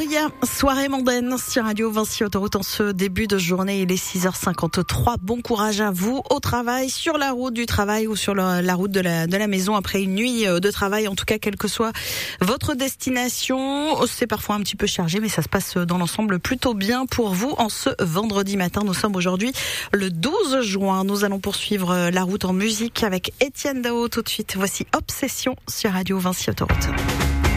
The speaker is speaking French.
Aya, soirée mondaine sur Radio Vinci Autoroute en ce début de journée. Il est 6h53. Bon courage à vous au travail, sur la route du travail ou sur la route de la maison après une nuit de travail. En tout cas, quelle que soit votre destination, c'est parfois un petit peu chargé, mais ça se passe dans l'ensemble plutôt bien pour vous en ce vendredi matin. Nous sommes aujourd'hui le 12 juin. Nous allons poursuivre la route en musique avec Etienne Dao tout de suite. Voici Obsession sur Radio Vinci Autoroute.